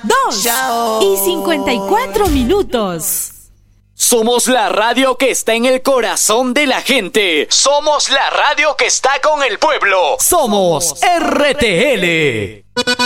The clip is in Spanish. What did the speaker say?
2 y 54 minutos. Somos la radio que está en el corazón de la gente. Somos la radio que está con el pueblo. Somos RTL.